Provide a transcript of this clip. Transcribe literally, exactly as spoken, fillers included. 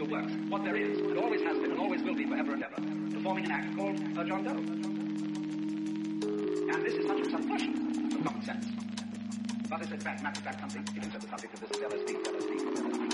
who works, what there is, and always has been and always will be forever and ever, performing an act called uh, John Doe. And this is much of some version of common sense. But as a fact, matter of fact, something, it is the subject of this L S D, L S D, L S D.